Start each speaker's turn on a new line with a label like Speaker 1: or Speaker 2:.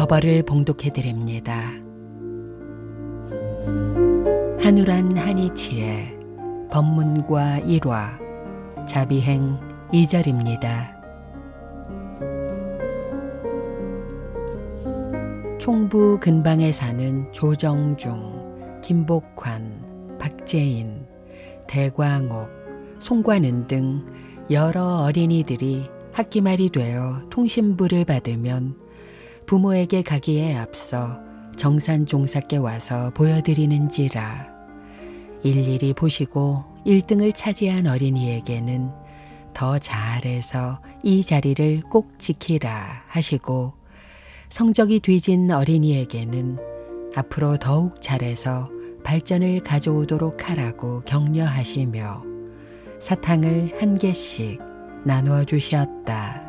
Speaker 1: 여벌을 봉독해드립니다. 한우란 한이치의 법문과 일화 자비행 2절입니다. 총부 근방에 사는 조정중, 김복환, 박재인, 대광옥, 송관은 등 여러 어린이들이 학기말이 되어 통신부를 받으면 부모에게 가기에 앞서 정산종사께 와서 보여드리는지라 일일이 보시고 1등을 차지한 어린이에게는 더 잘해서 이 자리를 꼭 지키라 하시고 성적이 뒤진 어린이에게는 앞으로 더욱 잘해서 발전을 가져오도록 하라고 격려하시며 사탕을 한 개씩 나누어 주셨다.